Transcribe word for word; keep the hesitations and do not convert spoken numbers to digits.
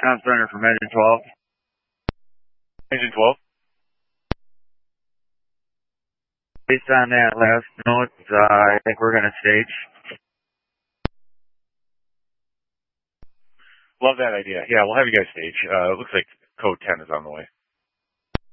Tom Center from Engine twelve. Engine twelve. Based on that last note, uh, I think we're going to stage. Love that idea. Yeah, we'll have you guys stage. Uh, it looks like code ten is on the way.